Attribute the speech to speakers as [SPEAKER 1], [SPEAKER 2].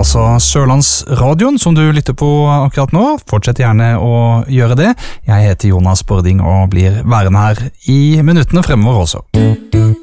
[SPEAKER 1] altså Sørlandsradioen som du lytter på akkurat nå. Fortsett gjerne å gjøre det. Jeg heter Jonas Bording og blir værende her i minuttene fremover også.